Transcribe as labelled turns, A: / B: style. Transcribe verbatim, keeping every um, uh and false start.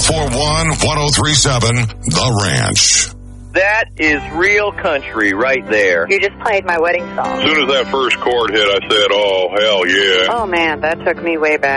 A: four one, one oh three seven, The Ranch.
B: That is real country right there.
C: You just played my wedding song.
D: As soon as that first chord hit, I said, oh, hell yeah.
C: Oh, man, that took me way back.